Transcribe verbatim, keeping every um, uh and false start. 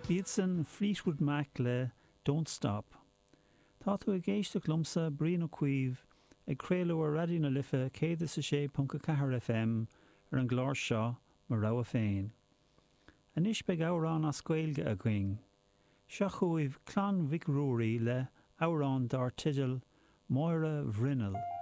Bíodsan Fleetwood Mac le Don't Stop. Tá tú a géisteach lumsa bríon ó cuimh ag créalú ar radio na lifa céad sa sé punca cahar F M ar an gláir seo mar rogha féin. Anis beag árán as scoilge a gcuing. Seo chuaibh Clann Vic Rory le árán dar tidal Moira Vrinal.